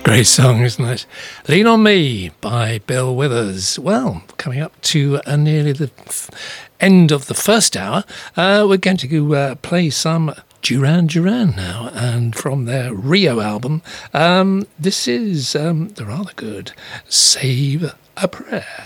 Great song, isn't it? Lean on Me by Bill Withers. Well, coming up to nearly the end of the first hour, we're going to play some Duran Duran now, and from their Rio album, this is the rather good Save a Prayer.